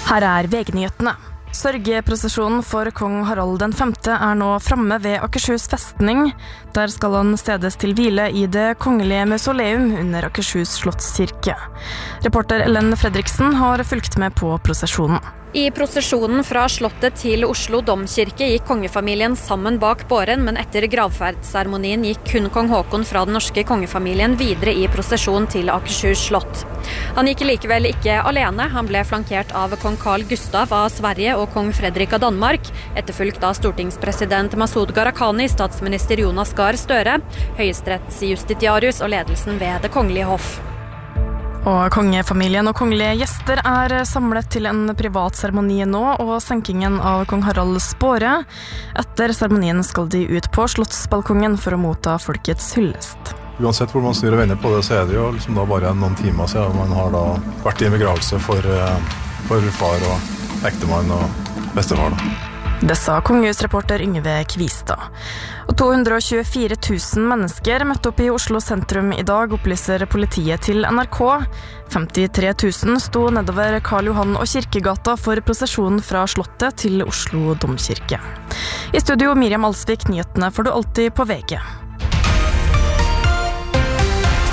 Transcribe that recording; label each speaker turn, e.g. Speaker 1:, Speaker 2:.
Speaker 1: Her VG-nyhetene. Sørgeprosesjonen for kong Harald den 5. nå framme ved Akershus festning. Der skal han stedes til hvile i det kongelige mausoleum under Akershus slottskirke. Reporter Ellen Fredriksen har fulgt med på prosesjonen.
Speaker 2: I prosesjonen fra slottet til Oslo domkirke gikk kongefamilien sammen bak båren, men etter gravferdsseremonien gikk kun kong Håkon fra den norske kongefamilien videre i prosesjon til Akershus slott. Han gikk likevel ikke alene, han ble flankert av kong Carl Gustav av Sverige og kong Fredrik av Danmark, etterfulgt av stortingspresident Masud Gharahkhani, statsminister Jonas Gahr Støre, høyesterettsjustitiarius og ledelsen ved det kongelige hoff.
Speaker 1: Og kongefamilien og kongelige gjester samlet til en privat seremoni nå, og senkingen av kong Haralds båre. Etter seremonien skal de ut på slottsbalkongen for å motta folkets hyllest.
Speaker 3: Uansett hvor man snur og vender på det, så det jo liksom da bare noen timer siden man har da vært i en begravelse for far og ektemann og bestefar da.
Speaker 1: Det sa kongehusreporter Yngve Kvistad. Og 224 000 mennesker møtte opp i Oslo sentrum i dag, opplyser politiet til NRK. 53 000 sto nedover Karl Johan og Kirkegata for prosesjonen fra slottet til Oslo domkirke. I studio Miriam Alsvik, nyhetene får du alltid på VG.